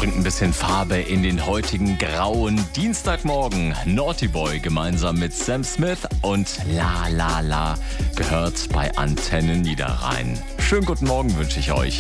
bringt ein bisschen Farbe in den heutigen grauen Dienstagmorgen. Naughty Boy gemeinsam mit Sam Smith und La La La gehört bei Antenne Niederrhein. Schönen guten Morgen wünsche ich euch.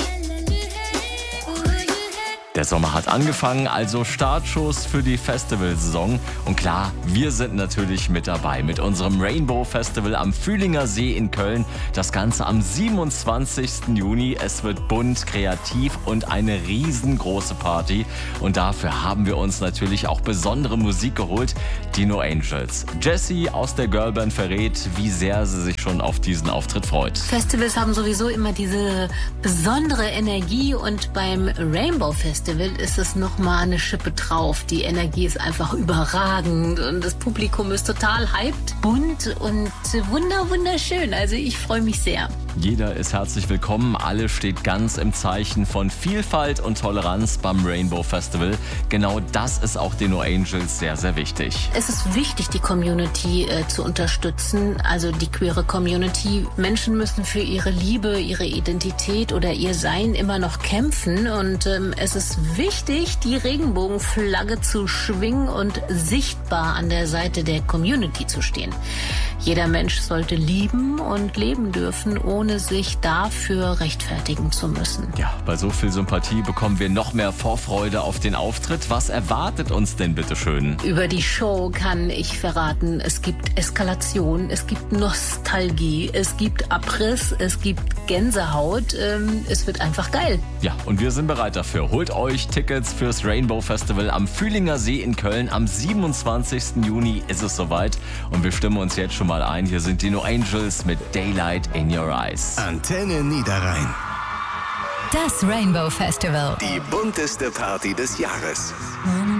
Der Sommer hat angefangen, also Startschuss für die Festivalsaison. Und klar, wir sind natürlich mit dabei mit unserem Rainbow Festival am Fühlinger See in Köln. Das Ganze am 27. Juni. Es wird bunt, kreativ und eine riesengroße Party. Und dafür haben wir uns natürlich auch besondere Musik geholt. Die No Angels. Jessie aus der Girlband verrät, wie sehr sie sich schon auf diesen Auftritt freut. Festivals haben sowieso immer diese besondere Energie und beim Rainbow Festival ist es nochmal eine Schippe drauf. Die Energie ist einfach überragend und das Publikum ist total hyped, bunt und wunderschön. Also ich freue mich sehr. Jeder ist herzlich willkommen. Alle steht ganz im Zeichen von Vielfalt und Toleranz beim Rainbow Festival. Genau das ist auch den No Angels sehr, sehr wichtig. Es ist wichtig, die Community zu unterstützen, also die queere Community. Menschen müssen für ihre Liebe, ihre Identität oder ihr Sein immer noch kämpfen und es ist wichtig, die Regenbogenflagge zu schwingen und sichtbar an der Seite der Community zu stehen. Jeder Mensch sollte lieben und leben dürfen, ohne sich dafür rechtfertigen zu müssen. Ja, bei so viel Sympathie bekommen wir noch mehr Vorfreude auf den Auftritt. Was erwartet uns denn bitteschön? Über die Show kann ich verraten, es gibt Eskalation, es gibt Nostalgie, es gibt Abriss, es gibt Gänsehaut. Es wird einfach geil. Ja, und wir sind bereit dafür. Holt euch Tickets fürs Rainbow Festival am Fühlinger See in Köln. Am 27. Juni ist es soweit und wir stimmen uns jetzt schon mal ein. Hier sind die No Angels mit Daylight in Your Eyes. Antenne Niederrhein. Das Rainbow Festival. Die bunteste Party des Jahres.